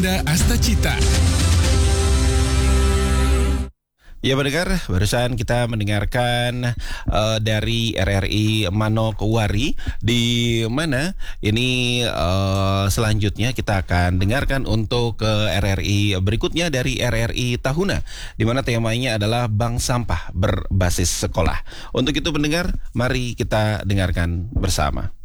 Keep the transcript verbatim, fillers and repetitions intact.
Ananda Astacita. Ya pendengar, barusan kita mendengarkan uh, dari R R I Manokwari, di mana ini uh, selanjutnya kita akan dengarkan untuk uh, R R I berikutnya dari R R I Tahuna, di mana temanya adalah bank sampah berbasis sekolah. Untuk itu pendengar, mari kita dengarkan bersama.